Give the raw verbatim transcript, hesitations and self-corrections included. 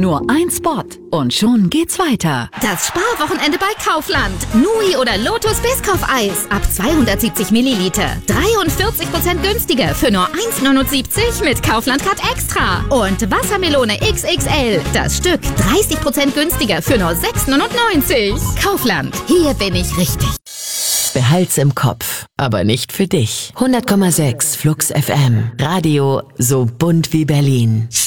Nur ein Spot und schon geht's weiter. Das Sparwochenende bei Kaufland. Nui oder Lotus Biscoff-Eis ab zweihundertsiebzig Milliliter. dreiundvierzig Prozent günstiger für nur eins neunundsiebzig mit Kaufland Card Extra. Und Wassermelone X X L. Das Stück dreißig Prozent günstiger für nur sechs neunundneunzig. Kaufland. Hier bin ich richtig. Behalt's im Kopf, aber nicht für dich. hundert Komma sechs Flux F M. Radio so bunt wie Berlin.